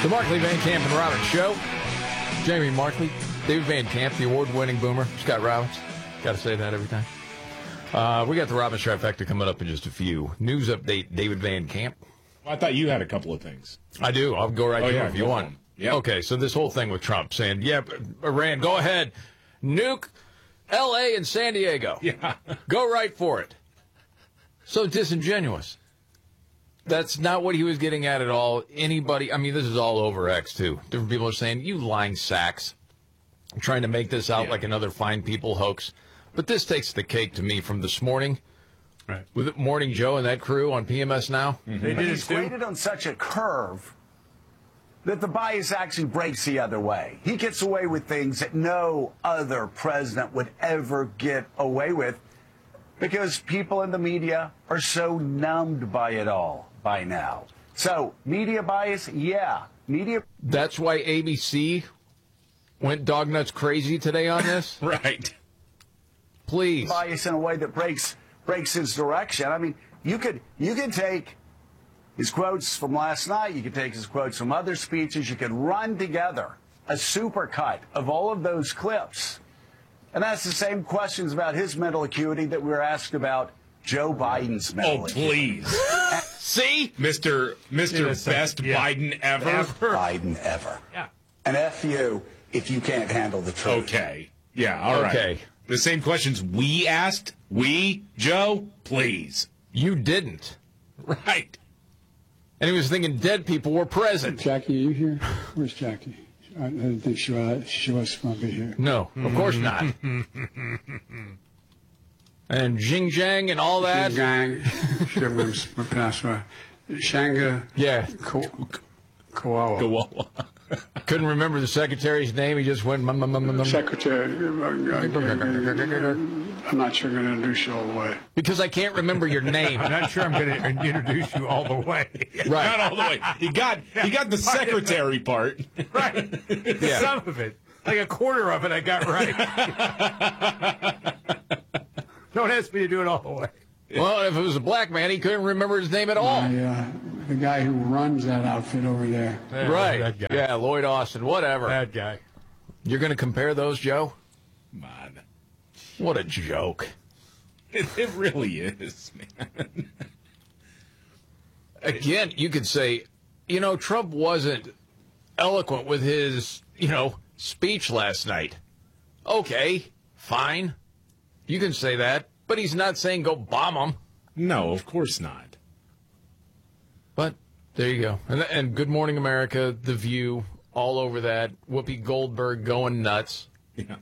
The Markley, Van Camp, and Robbins Show. Jamie Markley, David Van Camp, the award-winning boomer, Scott Robbins. Got to say that every time. We got the Robbins trifecta coming up in just a few. News update, David Van Camp. Well, I thought you had a couple of things. I do. I'll go right to it if you want. Yeah. Okay, so this whole thing with Trump saying, Iran, go ahead, nuke L.A. and San Diego. Yeah. Go right for it. So disingenuous. That's not what he was getting at all. Anybody, I mean, this is all over X, too. Different people are saying, you lying sacks. I'm trying to make this out like another Fine People hoax. But this takes the cake to me from this morning. Right. With Morning Joe and that crew on PMS Now. Mm-hmm. They did He's graded on such a curve that the bias actually breaks the other way. He gets away with things that no other president would ever get away with because people in the media are so numbed by it all by now. So, media bias, yeah. Media. That's why ABC went dog nuts crazy today on this? Right. Please. Bias in a way that breaks his direction. I mean, you could take his quotes from last night, you could take his quotes from other speeches, you could run together a supercut of all of those clips and ask the same questions about his mental acuity that we were asked about Joe Biden's mental acuity. Please. See? Mr. Best Biden ever. Biden ever. Yeah. And F you if you can't handle the truth. Okay. Yeah, all right. Okay. The same questions we asked. We, Joe, please. You didn't. Right. And he was thinking dead people were present. Jackie, are you here? Where's Jackie? I didn't think she was going to be here. No, of course not. And Jing Jang and all that. Gang, shipments, Pastor, Shanga, Yeah. Koala. Koala. Couldn't remember the secretary's name. He just went, Secretary, I'm not sure I'm going to introduce you all the way. because I can't remember your name. I'm not sure I'm going to introduce you all the way. Right. Not all the way. He got the secretary part. Right. Yeah. Some of it. Like a quarter of it I got right. Don't ask me to do it all the way. Well, if it was a black man, he couldn't remember his name at all. The guy who runs that outfit over there. Right. That guy. Yeah, Lloyd Austin, whatever. That guy. You're going to compare those, Joe? Come on. What a joke. It really is, man. Again, you could say, Trump wasn't eloquent with his, speech last night. Okay, fine. You can say that, but he's not saying go bomb them. No, of course not. But there you go. And Good Morning America, The View, all over that. Whoopi Goldberg going nuts. Yeah.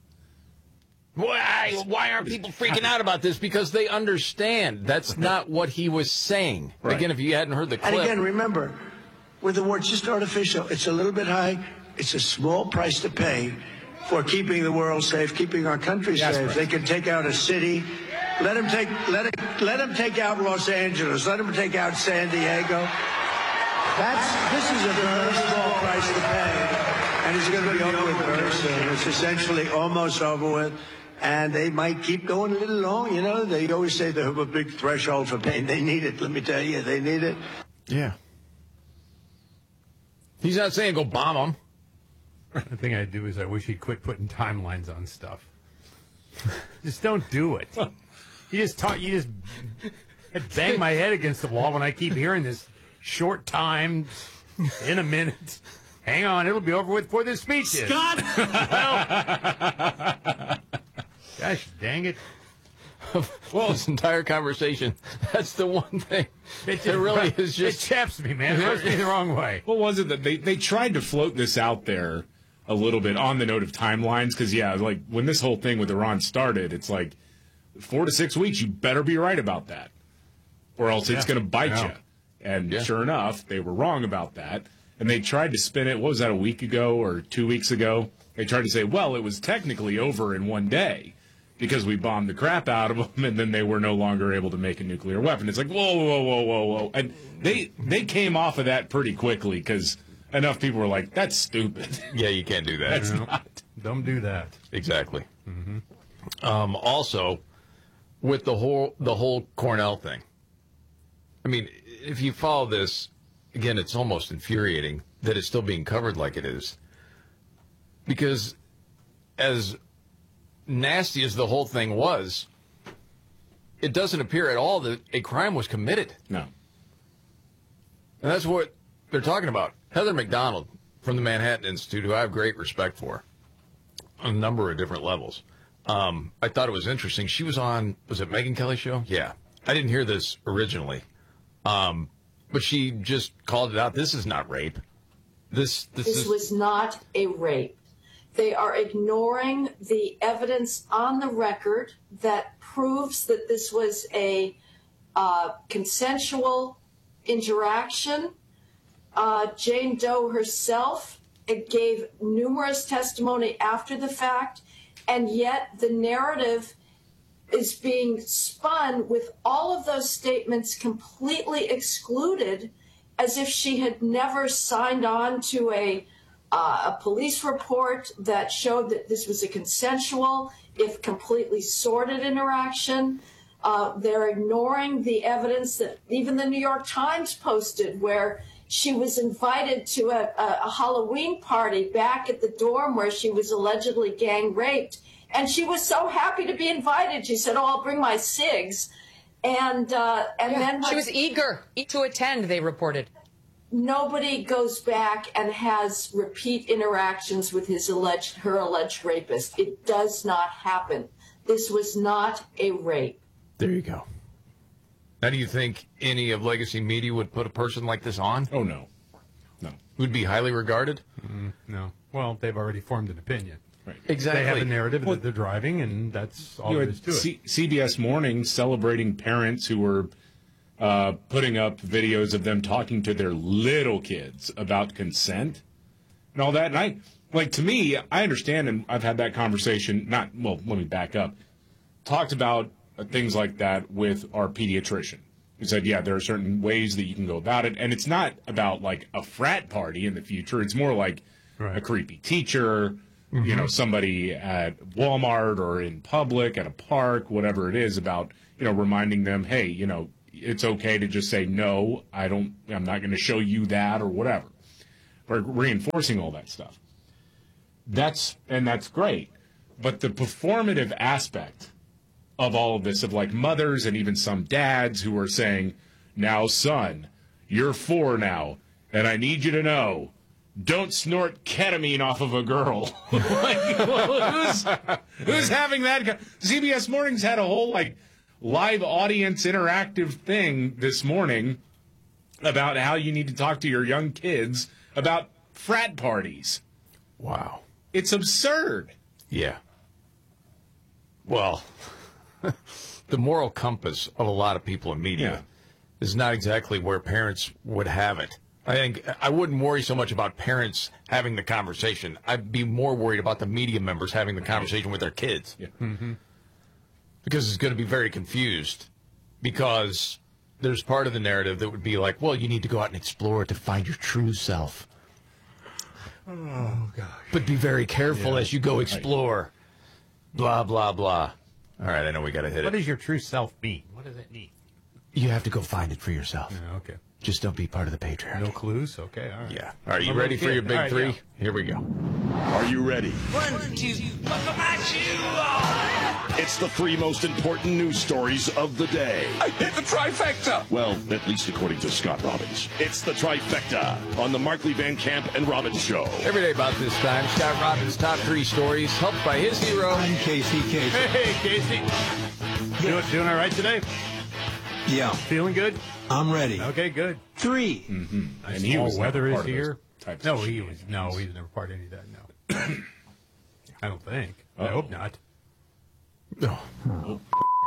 Why aren't people freaking out about this? Because they understand that's not what he was saying. Right. Again, if you hadn't heard the clip. And again, remember, with the word just artificial, it's a little bit high. It's a small price to pay for keeping the world safe, keeping our country safe. Right. They can take out a city. Let them take out Los Angeles. Let them take out San Diego. This is a very small price to pay, and it's going to be over with very soon. It's essentially almost over with. And they might keep going a little long, They always say they have a big threshold for pain. They need it. Let me tell you, they need it. Yeah. He's not saying go bomb them. The thing I do is I wish he'd quit putting timelines on stuff. Just don't do it. You just bang my head against the wall when I keep hearing this short time, in a minute. Hang on, it'll be over with before this speech is. Scott! Gosh dang it. Well, this entire conversation, that's the one thing. It really is just. It chaps me, man. It rubs me the wrong way. What was it that they tried to float this out there a little bit on the note of timelines? Because, like when this whole thing with Iran started, it's like 4 to 6 weeks, you better be right about that. Or else it's going to bite you. And sure enough, they were wrong about that. And they tried to spin it, what was that, a week ago or 2 weeks ago? They tried to say, well, it was technically over in one day because we bombed the crap out of them, and then they were no longer able to make a nuclear weapon. It's like, whoa. And they came off of that pretty quickly because enough people were like, that's stupid. Yeah, you can't do that. That's not. Don't do that. Exactly. Mm-hmm. Also, with the whole Cornell thing, I mean, if you follow this, again, it's almost infuriating that it's still being covered like it is. Because as nasty as the whole thing was, it doesn't appear at all that a crime was committed. No. And that's what they're talking about. Heather McDonald from the Manhattan Institute, who I have great respect for on a number of different levels. I thought it was interesting. She was on, was it Megyn Kelly's show? Yeah. I didn't hear this originally. But she just called it out. This is not rape. This was not a rape. They are ignoring the evidence on the record that proves that this was a consensual interaction. Jane Doe herself gave numerous testimony after the fact, and yet the narrative is being spun with all of those statements completely excluded, as if she had never signed on to a police report that showed that this was a consensual, if completely sordid interaction. They're ignoring the evidence that even the New York Times posted, where she was invited to a Halloween party back at the dorm where she was allegedly gang raped. And she was so happy to be invited. She said, "Oh, I'll bring my cigs." And then she was eager to attend, they reported. Nobody goes back and has repeat interactions with her alleged rapist. It does not happen. This was not a rape. There you go. Now, do you think any of legacy media would put a person like this on? Oh, no. No. Would be highly regarded? No. Well, they've already formed an opinion. Right. Exactly. They have a narrative that they're driving, and that's all there is to it. CBS Morning celebrating parents who were putting up videos of them talking to their little kids about consent and all that. And to me, I understand, and I've had that conversation, let me back up. Talked about things like that with our pediatrician. He said, yeah, there are certain ways that you can go about it. And it's not about like a frat party in the future. It's more like a creepy teacher, somebody at Walmart or in public, at a park, whatever it is, about, reminding them, hey, it's okay to just say, no, I'm not going to show you that or whatever. Or reinforcing all that stuff. That's great. But the performative aspect of all of this, of like mothers and even some dads who are saying, now, son, you're 4 now, and I need you to know, don't snort ketamine off of a girl. Who's having that? CBS Morning's had a whole live audience interactive thing this morning about how you need to talk to your young kids about frat parties. Wow. It's absurd. Yeah. Well, the moral compass of a lot of people in media is not exactly where parents would have it. I think I wouldn't worry so much about parents having the conversation. I'd be more worried about the media members having the conversation with their kids. Yeah. Mm-hmm. Because it's going to be very confused. Because there's part of the narrative that would be like, well, you need to go out and explore to find your true self. Oh, gosh. But be very careful as you go explore. Blah, blah, blah. All right, I know we got to hit it. What does your true self mean? What does it mean? You have to go find it for yourself. Yeah, okay. Just don't be part of the patriarchy. No clues? Okay, all right. Yeah. Are you ready for your big three? Yeah. Here we go. Are you ready? 1, 2, buckle my shoe. It's the 3 most important news stories of the day. I hit the trifecta. Well, at least according to Scott Robbins. It's the trifecta on the Markley Van Camp and Robbins Show. Every day about this time, Scott Robbins' top 3 stories, helped by his hero. I'm Casey. Hey, Casey. Doing all right today? Yeah. Feeling good? I'm ready. Okay, good. 3. Mm-hmm. Nice. And he was weather never is part of here. types No, of he was. No, he's never part of any of that. No, I don't think. I hope not. Uh-oh.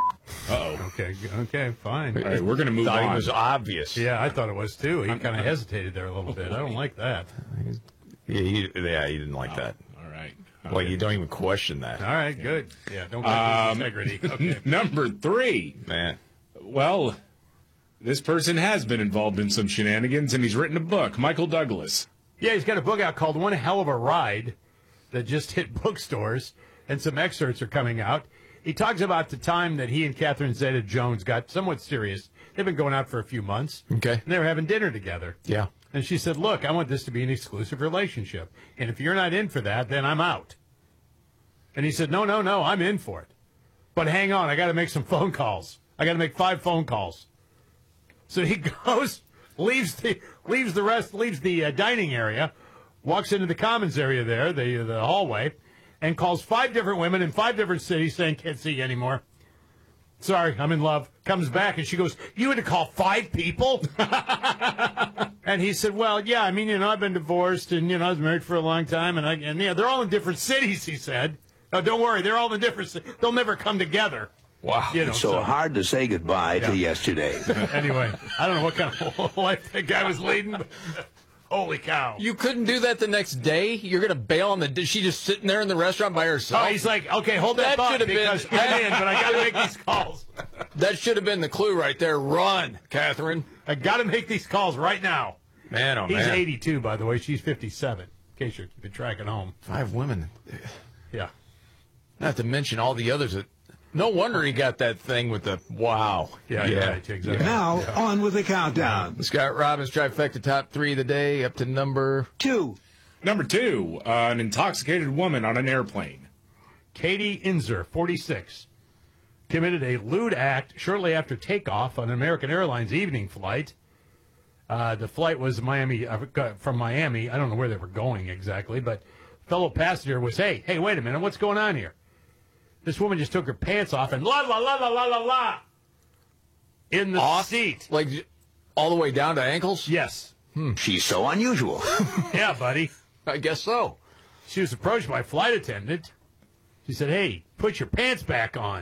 Okay, fine. All right, we're going to move on. It was obvious. Yeah, I thought it was too. He kind of hesitated there a little bit. I don't like that. Yeah, he didn't like that. All right. Well, you don't even question that. All right, good. Yeah, don't question integrity. Okay. Number 3. Man. Well, this person has been involved in some shenanigans, and he's written a book. Michael Douglas. Yeah, he's got a book out called One Hell of a Ride that just hit bookstores, and some excerpts are coming out. He talks about the time that he and Catherine Zeta-Jones got somewhat serious. They've been going out for a few months. Okay. And they were having dinner together. Yeah. And she said, look, I want this to be an exclusive relationship. And if you're not in for that, then I'm out. And he said, no, I'm in for it. But hang on, I got to make some phone calls. I got to make 5 phone calls. So he goes, leaves the dining area, walks into the commons area there, the hallway, and calls 5 different women in 5 different cities saying, can't see you anymore. Sorry, I'm in love. Comes back, and she goes, you had to call 5 people? And he said, well, yeah, I mean, I've been divorced, and, I was married for a long time, and they're all in different cities, he said. No, don't worry, they're all in different cities. They'll never come together. Wow. It's so hard to say goodbye to yesterday. Anyway, I don't know what kind of life that guy was leading, but holy cow. You couldn't do that the next day? You're going to bail on the... Is she just sitting there in the restaurant by herself? Oh, he's like, okay, hold that thought because I'm in, but I got to make these calls. That should have been the clue right there. Run, Catherine. I got to make these calls right now. Man, oh, He's man. 82, by the way. She's 57, in case you're tracking home. 5 women. Yeah. Not to mention all the others that... No wonder he got that thing with the wow. Yeah, exactly. Now, on with the countdown. The Scott Robbins trifecta top 3 of the day up to number 2. Number 2, an intoxicated woman on an airplane. Katie Inzer, 46, committed a lewd act shortly after takeoff on an American Airlines evening flight. The flight was from Miami. I don't know where they were going exactly, but fellow passenger was, hey, wait a minute, what's going on here? This woman just took her pants off and la, la, la, la, la, la, la, in the seat. Like all the way down to ankles? Yes. She's so unusual. Yeah, buddy. I guess so. She was approached by a flight attendant. She said, hey, put your pants back on.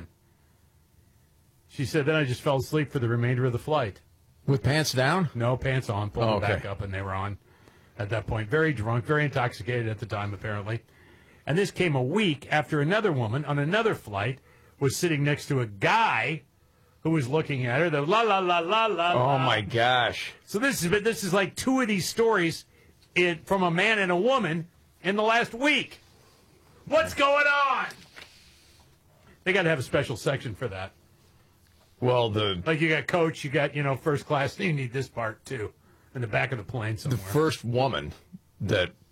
She said, then I just fell asleep for the remainder of the flight. With pants down? No, pants on. Pulled them back up, and they were on at that point. Very drunk, very intoxicated at the time, apparently. And this came a week after another woman on another flight was sitting next to a guy who was looking at her. The la la la la la. Oh my gosh! So this is like 2 of these stories from a man and a woman in the last week. What's going on? They got to have a special section for that. Well, like you got coach, you got first class. You need this part too in the back of the plane somewhere. The first woman that